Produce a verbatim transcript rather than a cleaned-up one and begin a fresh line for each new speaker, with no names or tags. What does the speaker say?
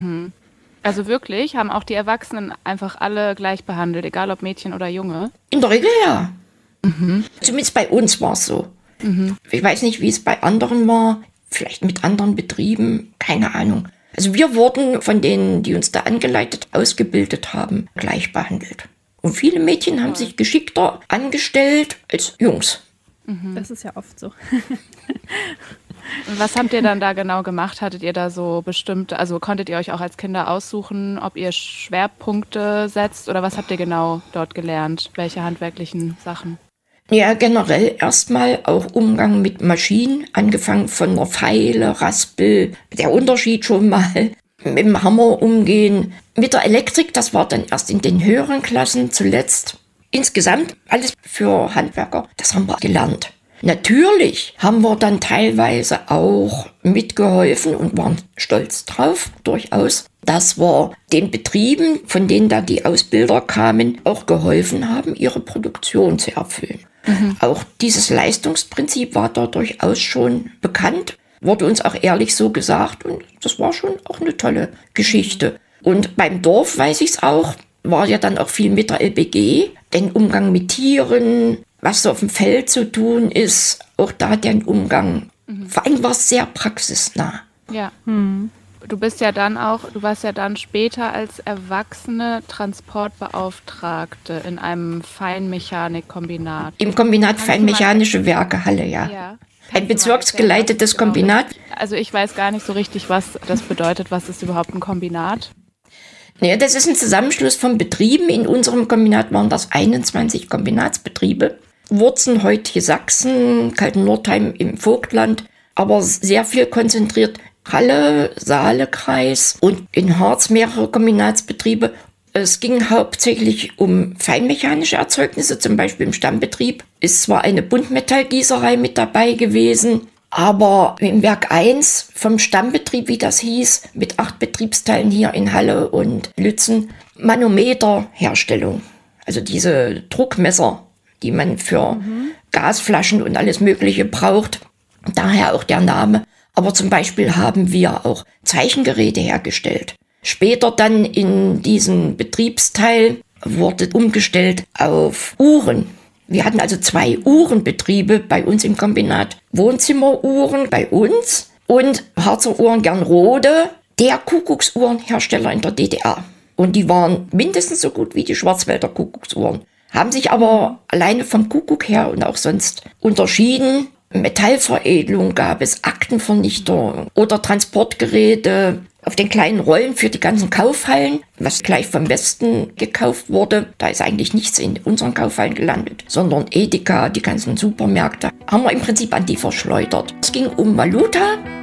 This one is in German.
Mhm. Also wirklich, haben auch die Erwachsenen einfach alle gleich behandelt, egal ob Mädchen oder Junge?
In der Regel ja. Mhm. Zumindest bei uns war es so. Mhm. Ich weiß nicht, wie es bei anderen war. Vielleicht mit anderen Betrieben, keine Ahnung. Also wir wurden von denen, die uns da angeleitet, ausgebildet haben, gleich behandelt. Und viele Mädchen haben sich geschickter angestellt als Jungs.
Mhm. Das ist ja oft so.
Und was habt ihr dann da genau gemacht? Hattet ihr da so bestimmte, also konntet ihr euch auch als Kinder aussuchen, ob ihr Schwerpunkte setzt oder was habt ihr genau dort gelernt? Welche handwerklichen Sachen?
Ja, generell erstmal auch Umgang mit Maschinen, angefangen von der Feile, Raspel, der Unterschied schon mal, mit dem Hammer umgehen. Mit der Elektrik, das war dann erst in den höheren Klassen zuletzt. Insgesamt alles für Handwerker, das haben wir gelernt. Natürlich haben wir dann teilweise auch mitgeholfen und waren stolz drauf, durchaus, dass wir den Betrieben, von denen da die Ausbilder kamen, auch geholfen haben, ihre Produktion zu erfüllen. Mhm. Auch dieses Leistungsprinzip war da durchaus schon bekannt, wurde uns auch ehrlich so gesagt und das war schon auch eine tolle Geschichte. Und beim Dorf weiß ich es auch, war ja dann auch viel mit der L B G, den Umgang mit Tieren, was so auf dem Feld zu tun ist, auch da den Umgang. Mhm. Vor allem war es sehr praxisnah.
Ja. Mhm. Du bist ja dann auch, du warst ja dann später als erwachsene Transportbeauftragte in einem Feinmechanikkombinat.
Im Kombinat Feinmechanische Werke Halle, ja. ja. Ein bezirksgeleitetes genau Kombinat.
Das, also ich weiß gar nicht so richtig, was das bedeutet. Was ist überhaupt ein Kombinat?
Naja, das ist ein Zusammenschluss von Betrieben. In unserem Kombinat waren das einundzwanzig Kombinatsbetriebe. Wurzen heute Sachsen, Kalten-Nordheim im Vogtland, aber sehr viel konzentriert Halle, Saale-Kreis und in Harz mehrere Kombinatsbetriebe. Es ging hauptsächlich um feinmechanische Erzeugnisse, zum Beispiel im Stammbetrieb. Ist zwar eine Buntmetallgießerei mit dabei gewesen, aber im Werk eins vom Stammbetrieb, wie das hieß, mit acht Betriebsteilen hier in Halle und Lützen, Manometerherstellung. Also diese Druckmesser, die man für mhm. Gasflaschen und alles Mögliche braucht. Daher auch der Name. Aber zum Beispiel haben wir auch Zeichengeräte hergestellt. Später dann in diesem Betriebsteil wurde umgestellt auf Uhren. Wir hatten also zwei Uhrenbetriebe bei uns im Kombinat. Wohnzimmeruhren bei uns und Harzer Uhren Gernrode, der Kuckucksuhrenhersteller in der D D R. Und die waren mindestens so gut wie die Schwarzwälder Kuckucksuhren. Haben sich aber alleine vom Kuckuck her und auch sonst unterschieden. Metallveredelung gab es, Aktenvernichtung oder Transportgeräte auf den kleinen Rollen für die ganzen Kaufhallen, was gleich vom Westen gekauft wurde. Da ist eigentlich nichts in unseren Kaufhallen gelandet, sondern Edeka, die ganzen Supermärkte, haben wir im Prinzip an die verschleudert. Es ging um Valuta